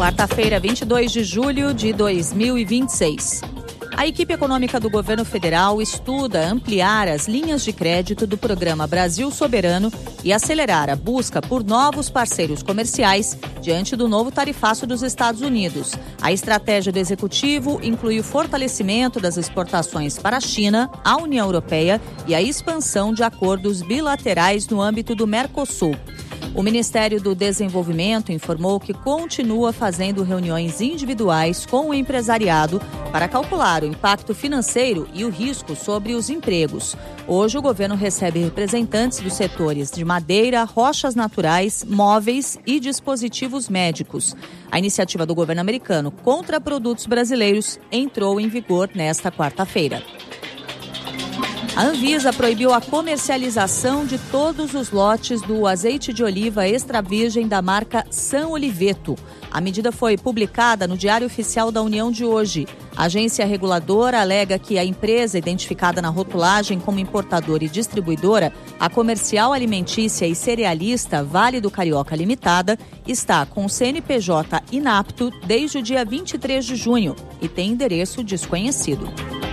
Quarta-feira, 22 de julho de 2026. A equipe econômica do governo federal estuda ampliar as linhas de crédito do programa Brasil Soberano e acelerar a busca por novos parceiros comerciais diante do novo tarifaço dos Estados Unidos. A estratégia do executivo inclui o fortalecimento das exportações para a China, a União Europeia e a expansão de acordos bilaterais no âmbito do Mercosul. O Ministério do Desenvolvimento informou que continua fazendo reuniões individuais com o empresariado para calcular o impacto financeiro e o risco sobre os empregos. Hoje, o governo recebe representantes dos setores de madeira, rochas naturais, móveis e dispositivos médicos. A iniciativa do governo americano contra produtos brasileiros entrou em vigor nesta quarta-feira. A Anvisa proibiu a comercialização de todos os lotes do azeite de oliva extra virgem da marca São Oliveto. A medida foi publicada no Diário Oficial da União de hoje. A agência reguladora alega que a empresa identificada na rotulagem como importadora e distribuidora, a Comercial Alimentícia e Cerealista Vale do Carioca Limitada, está com o CNPJ inapto desde o dia 23 de junho e tem endereço desconhecido.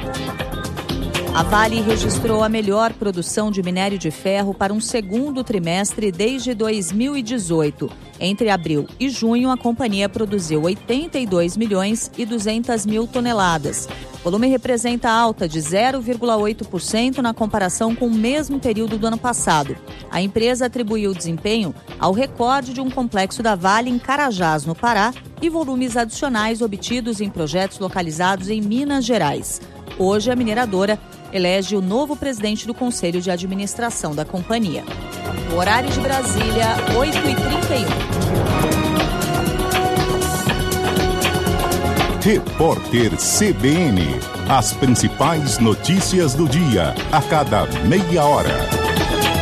A Vale registrou a melhor produção de minério de ferro para um segundo trimestre desde 2018. Entre abril e junho, a companhia produziu 82 milhões e 200 mil toneladas. O volume representa alta de 0,8% na comparação com o mesmo período do ano passado. A empresa atribuiu o desempenho ao recorde de um complexo da Vale em Carajás, no Pará, e volumes adicionais obtidos em projetos localizados em Minas Gerais. Hoje, a mineradora elege o novo presidente do Conselho de Administração da companhia. O horário de Brasília, 8h31. Repórter CBN. As principais notícias do dia, a cada meia hora.